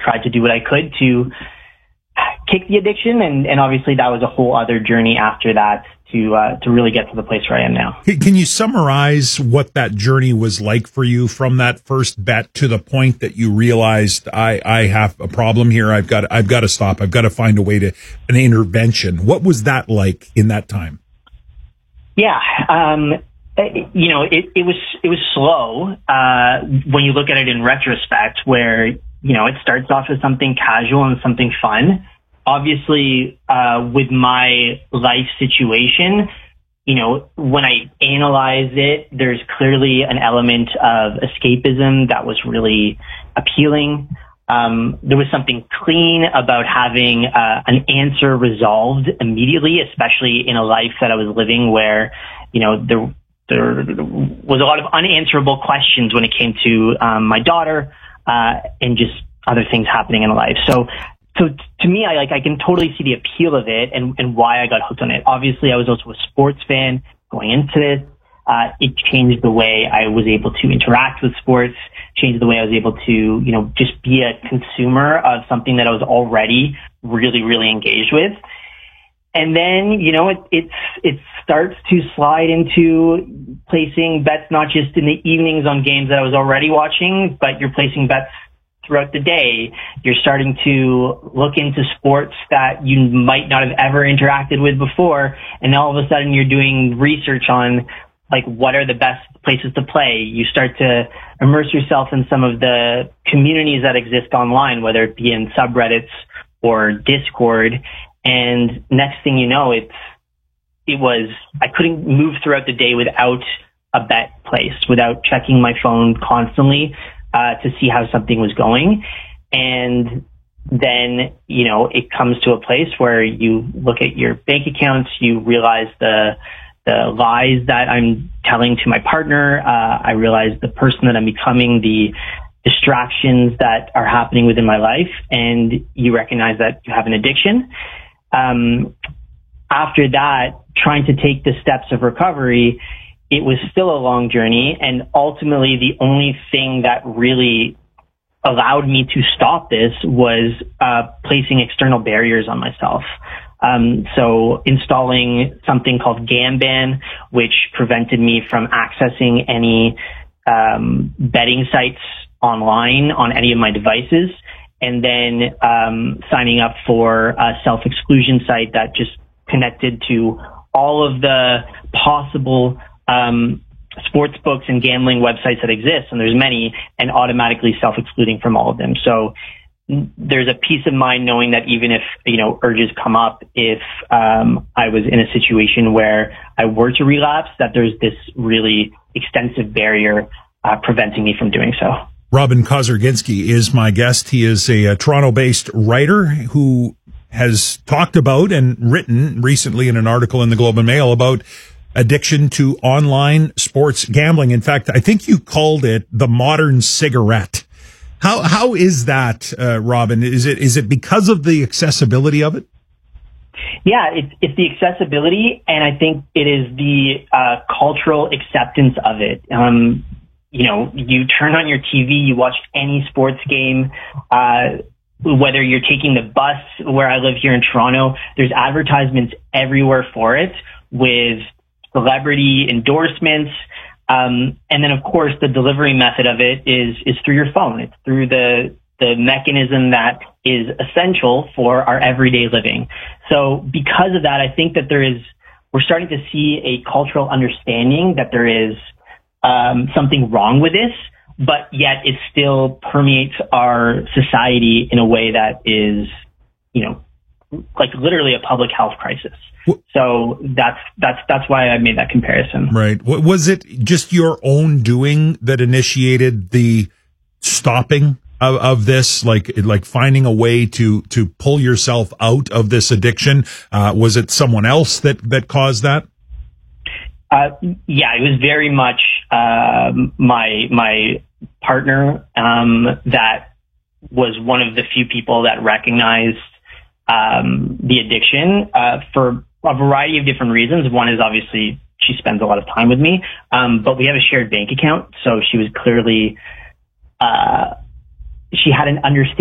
tried to do what I could to kick the addiction. And obviously that was a whole other journey after that to really get to the place where I am now. Can you summarize what that journey was like for you from that first bet to the point that you realized I have a problem here? I've got to stop. I've got to find a way to an intervention. What was that like in that time? Yeah. It was slow, when you look at it in retrospect, where, it starts off as something casual and something fun. Obviously, with my life situation, when I analyze it, there's clearly an element of escapism that was really appealing. There was something clean about having an answer resolved immediately, especially in a life that I was living where, there was a lot of unanswerable questions when it came to my daughter and just other things happening in life. So to me, I can totally see the appeal of it and why I got hooked on it. Obviously, I was also a sports fan going into this. It changed the way I was able to interact with sports, changed the way I was able to, just be a consumer of something that I was already really, really engaged with. And then, it starts to slide into placing bets, not just in the evenings on games that I was already watching, but you're placing bets throughout the day. You're starting to look into sports that you might not have ever interacted with before. And all of a sudden you're doing research on what are the best places to play. You start to immerse yourself in some of the communities that exist online, whether it be in subreddits or Discord. And next thing you know, I couldn't move throughout the day without a bet placed, without checking my phone constantly to see how something was going. And then, it comes to a place where you look at your bank accounts, you realize the lies that I'm telling to my partner. I realize the person that I'm becoming, the distractions that are happening within my life, and you recognize that you have an addiction. After that, trying to take the steps of recovery, it was still a long journey. And ultimately, the only thing that really allowed me to stop this was placing external barriers on myself. So installing something called Gamban, which prevented me from accessing any betting sites online on any of my devices. And then signing up for a self-exclusion site that just connected to all of the possible sports books and gambling websites that exist, and there's many, and automatically self-excluding from all of them. So there's a peace of mind knowing that even if, urges come up, if I was in a situation where I were to relapse, that there's this really extensive barrier preventing me from doing so. Robin Kozarginski is my guest. He is a Toronto-based writer who has talked about and written recently in an article in the Globe and Mail about addiction to online sports gambling. In fact, I think you called it the modern cigarette. How is that, Robin? Is it because of the accessibility of it? Yeah, it's the accessibility, and I think it is the cultural acceptance of it. You turn on your TV, you watch any sports game, whether you're taking the bus where I live here in Toronto, there's advertisements everywhere for it with celebrity endorsements. And then, of course, the delivery method of it is through your phone. It's through the mechanism that is essential for our everyday living. So because of that, I think that we're starting to see a cultural understanding that there is something wrong with this, but yet it still permeates our society in a way that is, literally a public health crisis. So that's why I made that comparison. Right. Was it just your own doing that initiated the stopping of this, like finding a way to pull yourself out of this addiction? Was it someone else that caused that? Yeah, it was very much my partner that was one of the few people that recognized the addiction for a variety of different reasons. One is obviously she spends a lot of time with me, but we have a shared bank account, so she was clearly she had an understanding